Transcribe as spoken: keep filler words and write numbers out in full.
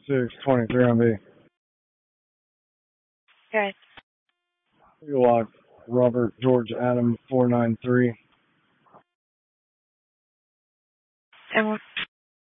six twenty-three on B. Okay. Lock Robert George Adam four nine three. And